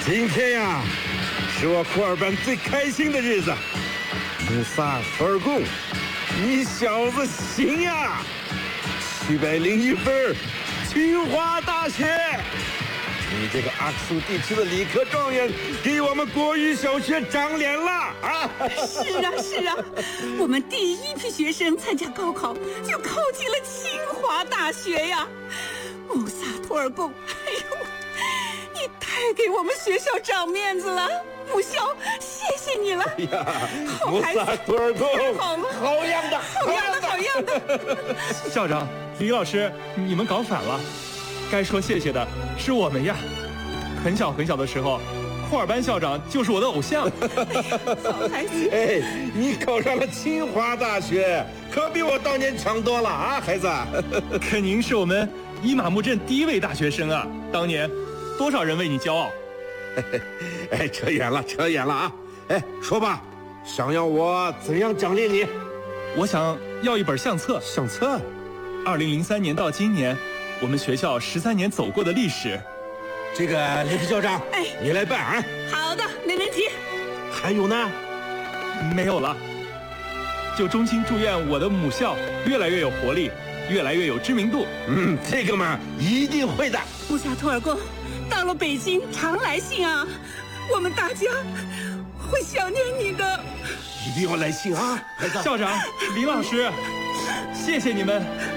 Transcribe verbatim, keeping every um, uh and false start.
今天呀，是我库尔班最开心的日子。穆萨图尔贡，你小子行呀！七百零一分，清华大学。你这个阿克苏地区的理科状元，给我们国语小学长脸了啊！ 是啊是啊，我们第一批学生参加高考，就考进了清华大学呀！穆萨图尔贡，哎呦，你太给我们学校长面子了，母校，谢谢你了！ 哎呀，穆萨图尔贡， 好了， 好样的， 好样的，好样的！ 校长，李老师，你们搞反了。该说谢谢的是我们呀！很小很小的时候，库尔班校长就是我的偶像。 好孩子， 哎，你考上了清华大学，可比我当年强多了啊，孩子！ 可您是我们伊玛目镇第一位大学生啊！当年多少人为你骄傲？ 哎，扯远了，扯远了啊！哎，说吧，想要我怎样奖励你？ 我想要一本相册。 相册？ 二零零三年到今年，我们学校十三年走过的历史。 这个雷皮校长， 哎， 你来办啊！ 好的，没问题。 还有呢？ 没有了。就衷心祝愿我的母校越来越有活力，越来越有知名度。 嗯，这个嘛，一定会的。 穆萨图尔贡，到了北京常来信啊，我们大家会想念你的。 一定要来信啊，孩子！ 校长，林老师，谢谢你们。